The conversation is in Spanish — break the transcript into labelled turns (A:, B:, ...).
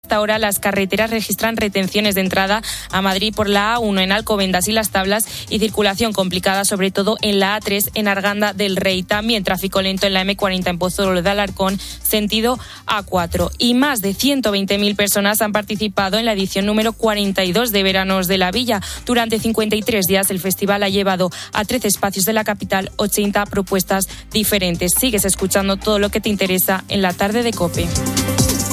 A: esta hora las carreteras registran retenciones de entrada a Madrid por la A1 en Alcobendas y Las Tablas y circulación complicada sobre todo en la A3 en Arganda del Rey. También tráfico lento en la M40 en Pozuelo de Alarcón, sentido A4. Y más de 120.000 personas han participado en la edición número 42 de Veranos de la Villa. Durante 53 días el festival ha llevado a 13 espacios de la capital 80 propuestas diferentes. Sigues escuchando todo lo que te interesa en la tarde de COPE.